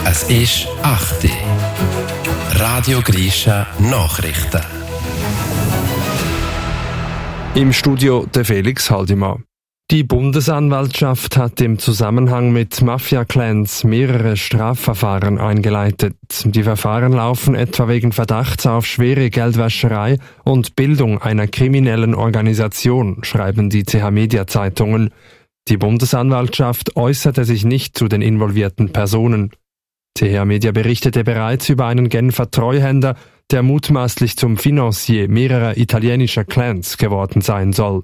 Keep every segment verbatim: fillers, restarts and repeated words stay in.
Es ist acht Uhr. Radio Grisha Nachrichten. Im Studio der Felix Haldimann. Die Bundesanwaltschaft hat im Zusammenhang mit Mafia-Clans mehrere Strafverfahren eingeleitet. Die Verfahren laufen etwa wegen Verdachts auf schwere Geldwäscherei und Bildung einer kriminellen Organisation, schreiben die T H-Media-Zeitungen. Die Bundesanwaltschaft äußerte sich nicht zu den involvierten Personen. T H-Media berichtete bereits über einen Genfer Treuhänder, der mutmaßlich zum Financier mehrerer italienischer Clans geworden sein soll.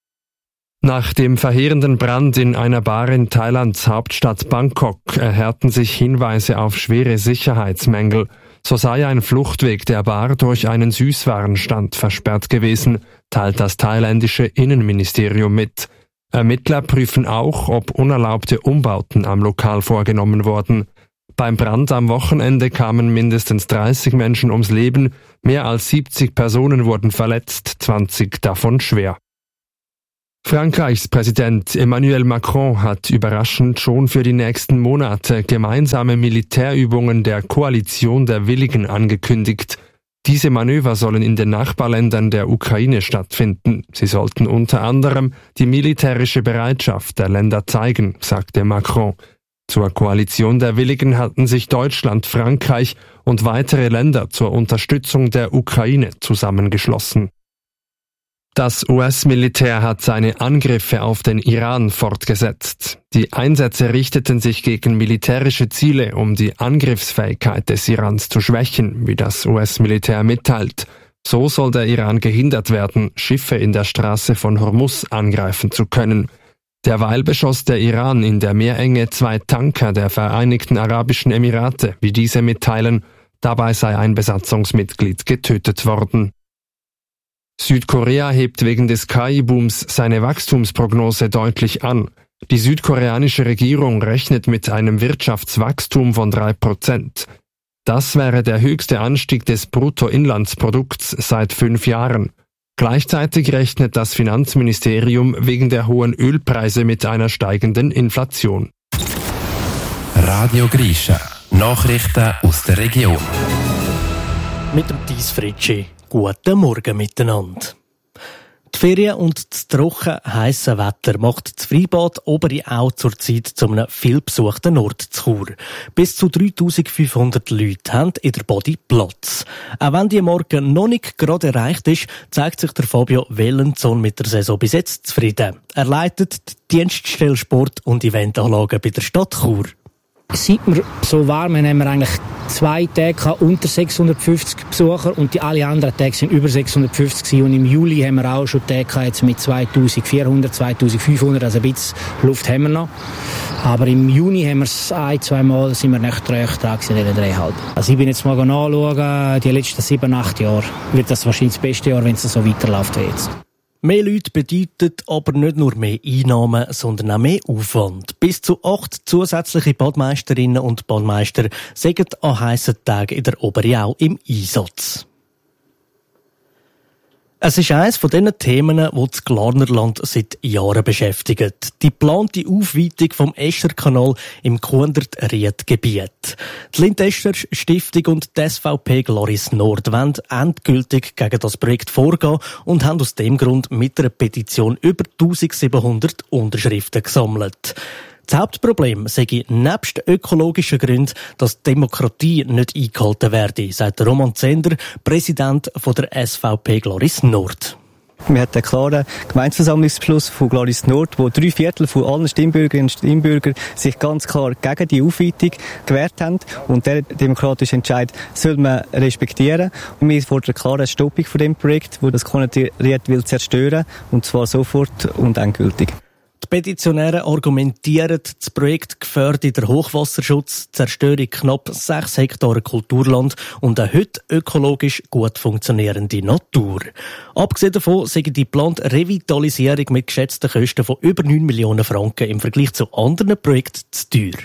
Nach dem verheerenden Brand in einer Bar in Thailands Hauptstadt Bangkok erhärten sich Hinweise auf schwere Sicherheitsmängel. So sei ein Fluchtweg der Bar durch einen Süßwarenstand versperrt gewesen, teilt das thailändische Innenministerium mit. Ermittler prüfen auch, ob unerlaubte Umbauten am Lokal vorgenommen wurden. Beim Brand am Wochenende kamen mindestens dreißig Menschen ums Leben, mehr als siebzig Personen wurden verletzt, zwanzig davon schwer. Frankreichs Präsident Emmanuel Macron hat überraschend schon für die nächsten Monate gemeinsame Militärübungen der Koalition der Willigen angekündigt. Diese Manöver sollen in den Nachbarländern der Ukraine stattfinden. Sie sollten unter anderem die militärische Bereitschaft der Länder zeigen, sagte Macron. Zur Koalition der Willigen hatten sich Deutschland, Frankreich und weitere Länder zur Unterstützung der Ukraine zusammengeschlossen. Das U S-Militär hat seine Angriffe auf den Iran fortgesetzt. Die Einsätze richteten sich gegen militärische Ziele, um die Angriffsfähigkeit des Irans zu schwächen, wie das U S-Militär mitteilt. So soll der Iran gehindert werden, Schiffe in der Straße von Hormuz angreifen zu können. Derweil beschoss der Iran in der Meerenge zwei Tanker der Vereinigten Arabischen Emirate, wie diese mitteilen. Dabei sei ein Besatzungsmitglied getötet worden. Südkorea hebt wegen des K I-Booms seine Wachstumsprognose deutlich an. Die südkoreanische Regierung rechnet mit einem Wirtschaftswachstum von drei Prozent. Das wäre der höchste Anstieg des Bruttoinlandsprodukts seit fünf Jahren. Gleichzeitig rechnet das Finanzministerium wegen der hohen Ölpreise mit einer steigenden Inflation. Radio Grisha Nachrichten aus der Region. Mit dem Thies Fritschi. Guten Morgen miteinander. Die Ferien und das trocken heisse Wetter macht das Freibad Obere Au zurzeit zu einem vielbesuchten Ort zu Chur. Bis zu dreitausendfünfhundert Leute haben in der Body Platz. Auch wenn die Morgen noch nicht gerade erreicht ist, zeigt sich der Fabio Wellenzon mit der Saison bis jetzt zufrieden. Er leitet die Dienststelle Sport und Eventanlagen bei der Stadt Chur. Seit wir so warm haben, haben wir eigentlich zwei Tage unter sechshundertfünfzig Besucher und die alle anderen Tage sind über sechshundertfünfzig gewesen. Und im Juli haben wir auch schon Tage jetzt mit zweitausendvierhundert, zweitausendfünfhundert, also ein bisschen Luft haben wir noch. Aber im Juni haben wir es ein, zwei Mal, sind wir nicht recht dran gewesen, in den dreieinhalb. Also ich bin jetzt mal nachschauen, die letzten sieben, acht Jahre wird das wahrscheinlich das beste Jahr, wenn es so weiterläuft wie jetzt. Mehr Leute bedeutet aber nicht nur mehr Einnahmen, sondern auch mehr Aufwand. Bis zu acht zusätzliche Badmeisterinnen und Badmeister sind an heissen Tagen in der Oberau im Einsatz. Es ist eines von diesen Themen, die das Glarnerland seit Jahren beschäftigt. Die geplante Aufweitung vom Escherkanal im Kuendert-Ried-Gebiet. Die Lind-Escher-Stiftung und die S V P Glaris Nord wollen endgültig gegen das Projekt vorgehen und haben aus dem Grund mit einer Petition über eintausendsiebenhundert Unterschriften gesammelt. Das Hauptproblem sei nebst ökologischen Gründen, dass die Demokratie nicht eingehalten werde, sagt Roman Zender, Präsident von der S V P Glaris Nord. Wir hatten einen klaren Gemeindeversammlungsbeschluss von Glaris Nord, wo drei Viertel von allen Stimmbürgerinnen und Stimmbürgern sich ganz klar gegen die Aufweitung gewehrt haben. Und der demokratische Entscheid soll man respektieren. Und wir fordern klar eine Stoppung von dem Projekt, wo das Kuendert-Ried will zerstören, und zwar sofort und endgültig. Die Petitionäre argumentieren, das Projekt gefährdet den Hochwasserschutz, Zerstörung knapp sechs Hektare Kulturland und eine heute ökologisch gut funktionierende Natur. Abgesehen davon sei die geplante Revitalisierung mit geschätzten Kosten von über neun Millionen Franken im Vergleich zu anderen Projekten zu teuer.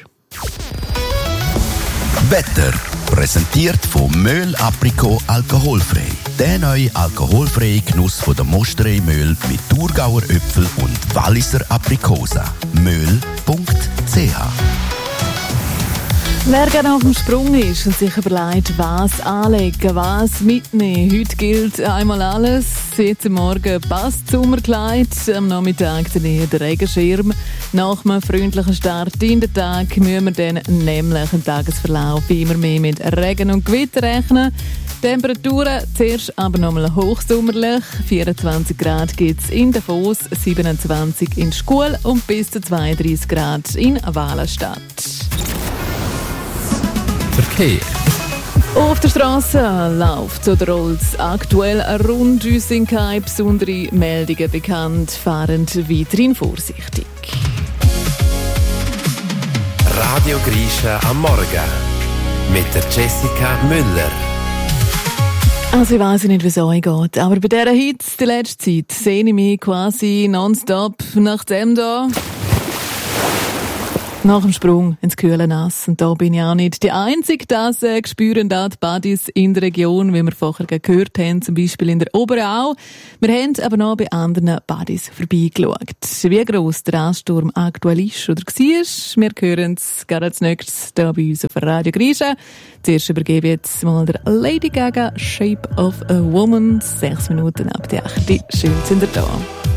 Wetter präsentiert von Möhl Aprikot alkoholfrei. Der neue alkoholfreie Genuss von der Mosterei Möhl mit Thurgauer Äpfel und Walliser Aprikosen. möhl punkt c h Wer gerne auf dem Sprung ist und sich überlegt, was anlegen, was mitnehmen. Heute gilt einmal alles. Jetzt am Morgen passt das Sommerkleid, am Nachmittag dann eher der Regenschirm. Nach einem freundlichen Start in den Tag müssen wir dann nämlich im Tagesverlauf immer mehr mit Regen und Gewitter rechnen. Temperaturen zuerst aber nochmal hochsommerlich. vierundzwanzig Grad gibt es in Davos, siebenundzwanzig in Schkuhl und bis zu zweiunddreißig Grad in Walenstadt. Verkehr. Auf der Straße läuft oder rollt aktuell rund uns sind keine besonderen Meldungen bekannt. Fahren weiterhin vorsichtig. Radio Grisha am Morgen mit der Jessica Müller. Also ich weiss nicht, wie es euch geht, aber bei dieser Hitze die letzte Zeit sehe ich mich quasi nonstop nach dem da. Nach dem Sprung ins kühle Nass. Und da bin ich auch nicht die Einzige, das äh, spüren da die Buddies in der Region, wie wir vorher gehört haben, zum Beispiel in der Oberau. Wir haben aber noch bei anderen Buddies vorbeigeschaut. Wie gross der Ansturm aktuell ist oder war, wir hören es gerade als nächstes hier bei uns auf Radio Grisha. Zuerst übergebe ich jetzt mal der Lady Gaga Shape of a Woman. Sechs Minuten ab die acht. Schön sind ihr da.